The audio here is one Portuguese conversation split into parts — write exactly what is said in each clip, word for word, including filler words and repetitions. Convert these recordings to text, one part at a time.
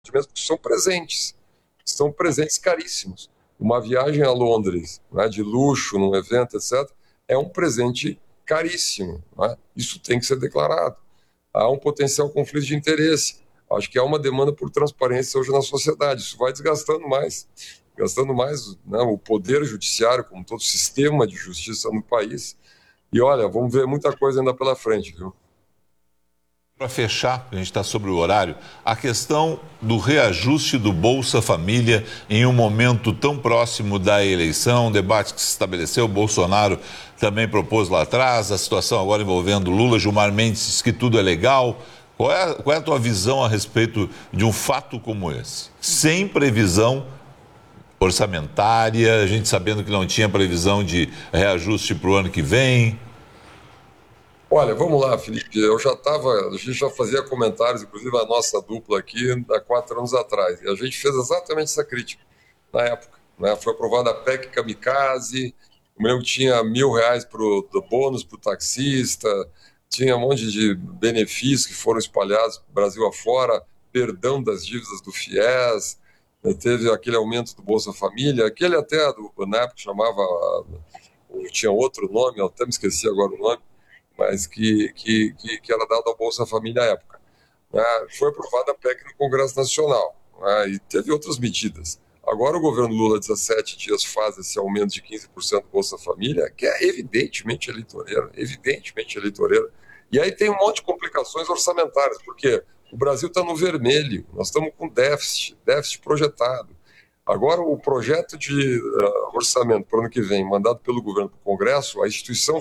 porque são presentes, são presentes caríssimos. Uma viagem a Londres, né, de luxo, num evento, etcétera, é um presente caríssimo. Né? Isso tem que ser declarado. Há um potencial conflito de interesse. Acho que há uma demanda por transparência hoje na sociedade. Isso vai desgastando mais, gastando mais, né, o poder judiciário, como todo o sistema de justiça no país. E olha, vamos ver muita coisa ainda pela frente, viu? Para fechar, a gente está sobre o horário, a questão do reajuste do Bolsa Família em um momento tão próximo da eleição, um debate que se estabeleceu, o Bolsonaro também propôs lá atrás, a situação agora envolvendo Lula, Gilmar Mendes diz que tudo é legal. Qual é, qual é a tua visão a respeito de um fato como esse? Sem previsão orçamentária, a gente sabendo que não tinha previsão de reajuste para o ano que vem. Olha, vamos lá, Felipe, eu já estava, a gente já fazia comentários, inclusive a nossa dupla aqui, há quatro anos atrás, e a gente fez exatamente essa crítica na época, né? Foi aprovada a P E C Kamikaze, o meu tinha mil reais pro, do bônus para o taxista, tinha um monte de benefícios que foram espalhados Brasil afora, perdão das dívidas do FIES, né? Teve aquele aumento do Bolsa Família, aquele até, do, na época chamava, tinha outro nome, eu até me esqueci agora o nome, mas que, que, que, que era dado ao Bolsa Família à época. Né? Foi aprovada a P E C no Congresso Nacional, né? E teve outras medidas. Agora o governo Lula, dezessete dias, faz esse aumento de quinze por cento do Bolsa Família, que é evidentemente eleitoreira, evidentemente eleitoreira. E aí tem um monte de complicações orçamentárias, porque o Brasil está no vermelho, nós estamos com déficit, déficit projetado. Agora o projeto de uh, orçamento para o ano que vem, mandado pelo governo para o Congresso, a instituição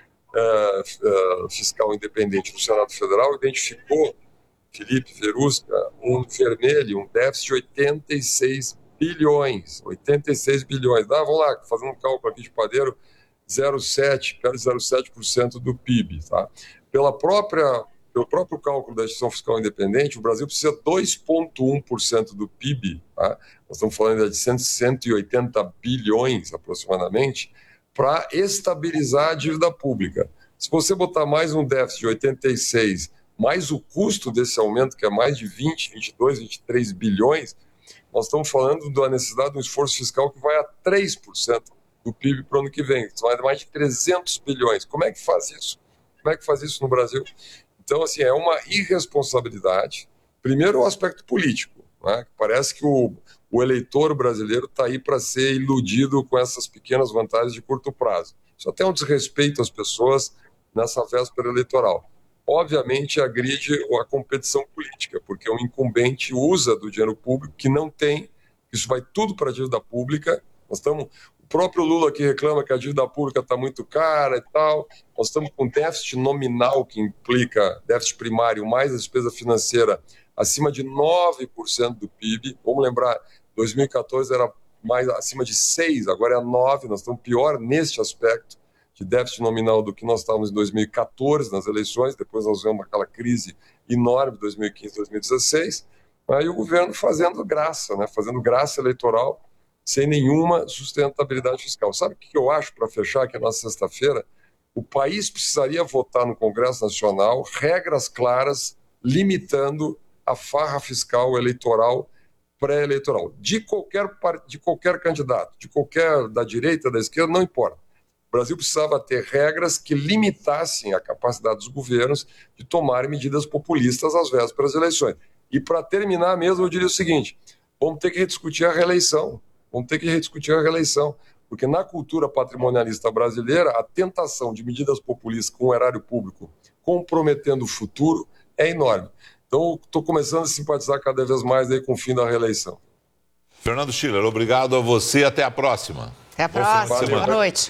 uh, uh, fiscal independente do Senado Federal identificou, Felipe Verusca, um vermelho, um déficit de oitenta e seis bilhões, oitenta e seis bilhões. Ah, vamos lá, fazendo um cálculo aqui de padeiro, zero vírgula sete, perto de zero vírgula sete por cento do P I B. Tá? Pela própria, pelo próprio cálculo da instituição fiscal independente, o Brasil precisa de dois vírgula um por cento do P I B, tá? Nós estamos falando de cento e oitenta bilhões aproximadamente, para estabilizar a dívida pública. Se você botar mais um déficit de oitenta e seis, mais o custo desse aumento, que é mais de vinte, vinte e dois, vinte e três bilhões, nós estamos falando da necessidade de um esforço fiscal que vai a três por cento do P I B para o ano que vem. Isso vai mais de trezentos bilhões. Como é que faz isso? Como é que faz isso no Brasil? Então, assim, é uma irresponsabilidade. Primeiro, o aspecto político, né? Parece que o, o eleitor brasileiro está aí para ser iludido com essas pequenas vantagens de curto prazo. Isso até é um desrespeito às pessoas nessa véspera eleitoral. Obviamente, agride a competição política, porque o incumbente usa do dinheiro público que não tem, isso vai tudo para a dívida pública. Nós estamos, o próprio Lula que reclama que a dívida pública está muito cara e tal, nós estamos com déficit nominal, que implica déficit primário mais a despesa financeira, acima de nove por cento do P I B. Vamos lembrar, dois mil e quatorze era mais acima de seis, agora é nove, nós estamos pior neste aspecto de déficit nominal do que nós estávamos em dois mil e quatorze nas eleições, depois nós vemos aquela crise enorme de dois mil e quinze, dois mil e dezesseis, aí o governo fazendo graça, né, fazendo graça eleitoral sem nenhuma sustentabilidade fiscal. Sabe o que eu acho, para fechar aqui na sexta-feira? O país precisaria votar no Congresso Nacional regras claras limitando a farra fiscal eleitoral pré-eleitoral, de qualquer, de qualquer candidato, de qualquer, da direita, da esquerda, não importa. O Brasil precisava ter regras que limitassem a capacidade dos governos de tomarem medidas populistas às vésperas das eleições. E para terminar mesmo, eu diria o seguinte, vamos ter que rediscutir a reeleição, vamos ter que rediscutir a reeleição, porque na cultura patrimonialista brasileira, a tentação de medidas populistas com o erário público comprometendo o futuro é enorme. Então, estou começando a simpatizar cada vez mais aí com o fim da reeleição. Fernando Schiller, obrigado a você, até a próxima. Até a próxima, boa noite.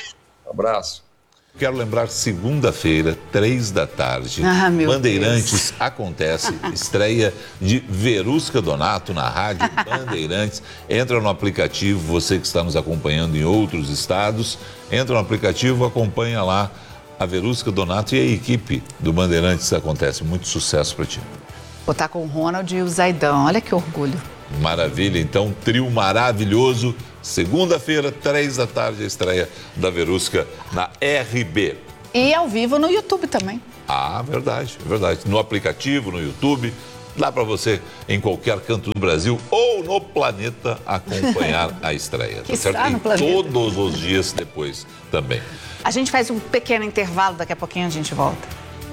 Abraço. Quero lembrar, segunda-feira, três da tarde, ah, Bandeirantes Deus. acontece, estreia de Verusca Donato na Rádio Bandeirantes. Entra no aplicativo, você que está nos acompanhando em outros estados, entra no aplicativo, acompanha lá a Verusca Donato e a equipe do Bandeirantes acontece. Muito sucesso para ti. Vou estar com o Ronald e o Zaidão, olha que orgulho. Maravilha, então, trio maravilhoso. Segunda-feira, três da tarde, a estreia da Verusca na R B. E ao vivo no YouTube também. Ah, verdade, verdade. No aplicativo, no YouTube, dá para você, em qualquer canto do Brasil ou no planeta, acompanhar a estreia. Que Tá certo? está no E planeta. todos os dias depois também. A gente faz um pequeno intervalo, daqui a pouquinho a gente volta.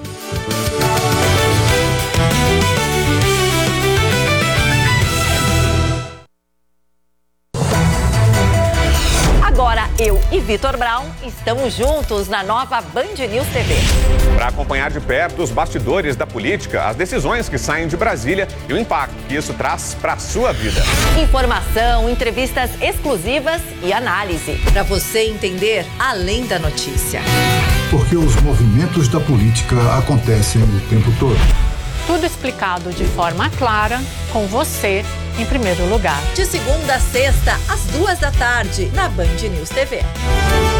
Agora eu e Vitor Brown estamos juntos na nova Band News T V. Para acompanhar de perto os bastidores da política, as decisões que saem de Brasília e o impacto que isso traz para a sua vida. Informação, entrevistas exclusivas e análise. Para você entender além da notícia. Porque os movimentos da política acontecem o tempo todo. Tudo explicado de forma clara, com você em primeiro lugar. De segunda a sexta, às duas da tarde, na Band News T V.